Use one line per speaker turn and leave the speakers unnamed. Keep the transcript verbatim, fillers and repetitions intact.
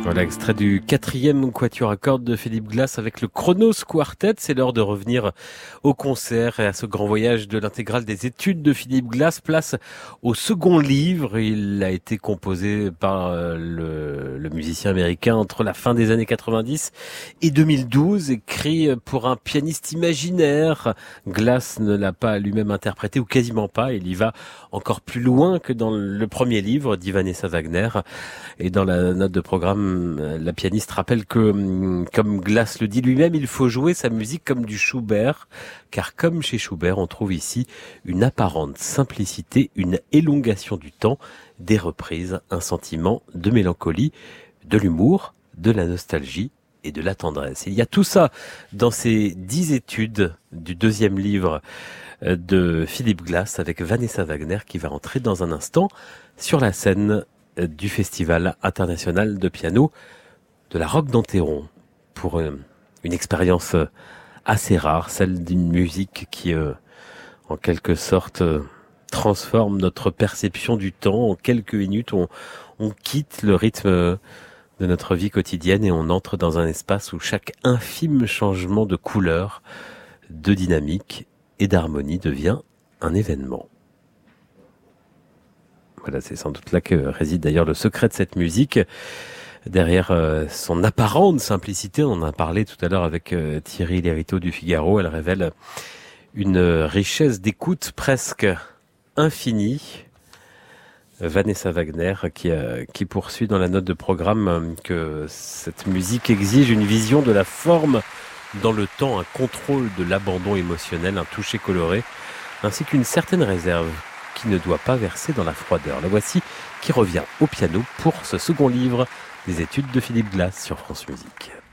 Voilà, extrait du quatrième quatuor à cordes de Philippe Glass avec le Chronos Quartet. C'est l'heure de revenir au concert et à ce grand voyage de l'intégrale des études de Philippe Glass. Place au second livre. Il a été composé par le, le musicien américain entre la fin des années quatre-vingt-dix et deux mille douze, écrit pour un pianiste imaginaire. Glass ne l'a pas lui-même interprété, ou quasiment pas. Il y va encore plus loin que dans le premier livre d'Ivanessa Wagner. Et dans la note de programme, la pianiste rappelle que, comme Glass le dit lui-même, il faut jouer sa musique comme du Schubert, car comme chez Schubert, on trouve ici une apparente simplicité, une élongation du temps, des reprises, un sentiment de mélancolie, de l'humour, de la nostalgie et de la tendresse. Il y a tout ça dans ces dix études du deuxième livre de Philippe Glass avec Vanessa Wagner qui va entrer dans un instant sur la scène du Festival international de piano de la Roque d'Enterron pour une expérience assez rare, celle d'une musique qui, en quelque sorte, transforme notre perception du temps. En quelques minutes, on, on quitte le rythme de notre vie quotidienne et on entre dans un espace où chaque infime changement de couleur, de dynamique et d'harmonie devient un événement. Voilà, c'est sans doute là que réside d'ailleurs le secret de cette musique. Derrière euh, son apparente simplicité, on en a parlé tout à l'heure avec euh, Thierry Lériteau du Figaro, elle révèle une richesse d'écoute presque infinie. Vanessa Wagner qui, euh, qui poursuit dans la note de programme euh, que cette musique exige une vision de la forme dans le temps, un contrôle de l'abandon émotionnel, un toucher coloré, ainsi qu'une certaine réserve qui ne doit pas verser dans la froideur. La voici qui revient au piano pour ce second livre des études de Philippe Glass sur France Musique.